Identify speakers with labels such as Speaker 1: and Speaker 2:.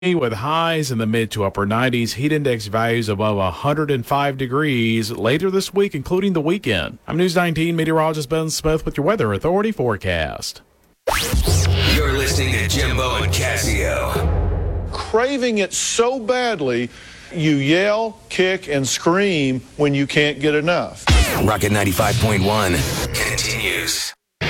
Speaker 1: with highs in the mid to upper 90s, heat index values above 105 degrees later this week, including the weekend. I'm News 19 meteorologist Ben Smith with your Weather Authority forecast.
Speaker 2: You're listening to Jimbo and Casio.
Speaker 3: Craving it so badly, you yell, kick, and scream when you can't get enough.
Speaker 2: Rocket 95.1 continues.